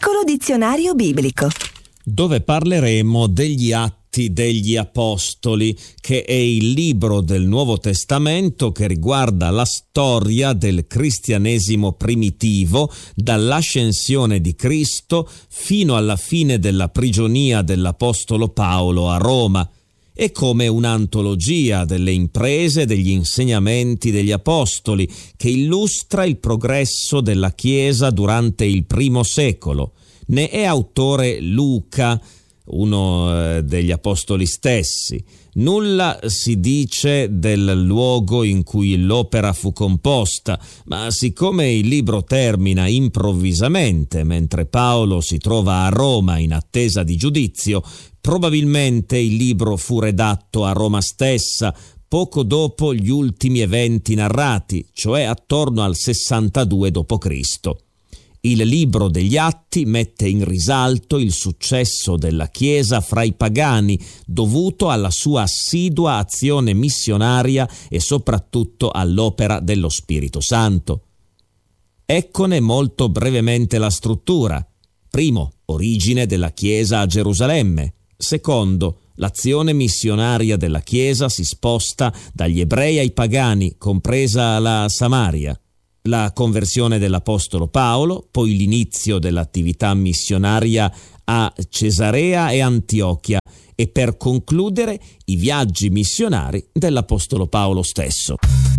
Piccolo dizionario biblico, dove parleremo degli Atti degli Apostoli, che è il libro del Nuovo Testamento che riguarda la storia del cristianesimo primitivo, dall'ascensione di Cristo fino alla fine della prigionia dell'Apostolo Paolo a Roma. È come un'antologia delle imprese e degli insegnamenti degli Apostoli che illustra il progresso della Chiesa durante il primo secolo. Ne è autore Luca, uno degli Apostoli stessi. Nulla si dice del luogo in cui l'opera fu composta, ma siccome il libro termina improvvisamente mentre Paolo si trova a Roma in attesa di giudizio, probabilmente il libro fu redatto a Roma stessa, poco dopo gli ultimi eventi narrati, cioè attorno al 62 d.C. Il libro degli Atti mette in risalto il successo della Chiesa fra i pagani, dovuto alla sua assidua azione missionaria e soprattutto all'opera dello Spirito Santo. Eccone molto brevemente la struttura. Primo, origine della Chiesa a Gerusalemme. Secondo, l'azione missionaria della Chiesa si sposta dagli ebrei ai pagani, compresa la Samaria. La conversione dell'Apostolo Paolo, poi l'inizio dell'attività missionaria a Cesarea e Antiochia e per concludere i viaggi missionari dell'Apostolo Paolo stesso.